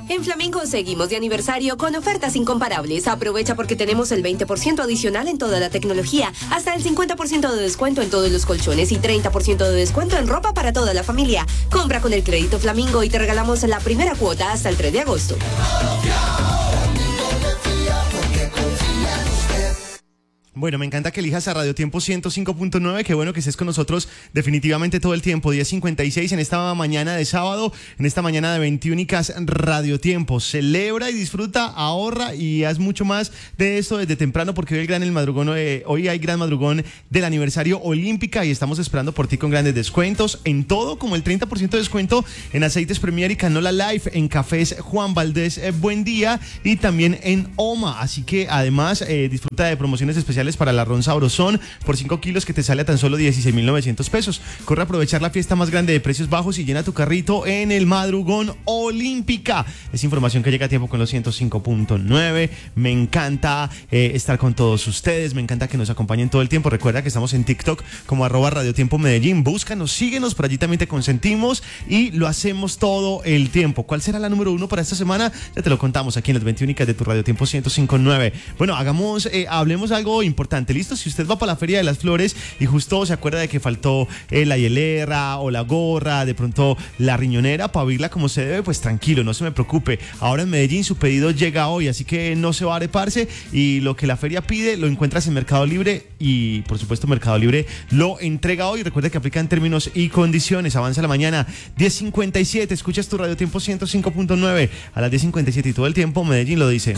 En Flamingo seguimos de aniversario con ofertas incomparables. Aprovecha porque tenemos el 20% adicional en toda la tecnología, hasta el 50% de descuento en todos los colchones y 30% de descuento en ropa para toda la familia. Compra con el crédito Flamingo y te regalamos la primera cuota hasta el 3 de agosto. Bueno, me encanta que elijas a Radio Tiempo 105.9, qué bueno que estés con nosotros definitivamente todo el tiempo, 10:56 en esta mañana de sábado, en esta mañana de 21 Radio Tiempo. Celebra y disfruta, ahorra y haz mucho más de esto desde temprano porque hoy hay gran madrugón del aniversario Olímpica y estamos esperando por ti con grandes descuentos en todo, como el 30% de descuento en aceites Premier y Canola Life, en cafés Juan Valdés Buen Día y también en OMA, así que además disfruta de promociones especiales para el arroz sabrosón por 5 kilos que te sale a tan solo 16,900 pesos. Corre a aprovechar la fiesta más grande de precios bajos y llena tu carrito en el madrugón Olímpica. Es información que llega a tiempo con los 105.9. Me encanta estar con todos ustedes, me encanta que nos acompañen todo el tiempo. Recuerda que estamos en TikTok como @radiotiempo_Medellín. Búscanos, síguenos, por allí también te consentimos y lo hacemos todo el tiempo. ¿Cuál será la número 1 para esta semana? Ya te lo contamos aquí en las 21 de tu Radio Tiempo 105.9. Bueno, hablemos algo importante, ¿listo? Si usted va para la Feria de las Flores y justo se acuerda de que faltó la hielera o la gorra, de pronto la riñonera, para abrirla como se debe, pues tranquilo, no se me preocupe. Ahora en Medellín su pedido llega hoy, así que no se va a areparse y lo que la feria pide lo encuentras en Mercado Libre y por supuesto Mercado Libre lo entrega hoy. Recuerda que aplican términos y condiciones. Avanza la mañana, 10:57, escuchas tu Radio Tiempo 105.9 a las 10:57 y todo el tiempo Medellín lo dice.